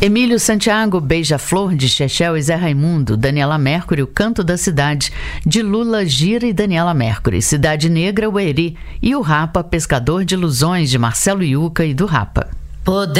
Emílio Santiago, Beija-Flor, de Chechel e Zé Raimundo. Daniela Mercury, O Canto da Cidade, de Lula Gira e Daniela Mercury. Cidade Negra, O Eri. E o Rapa, Pescador de Ilusões, de Marcelo Yuca e do Rapa. Poder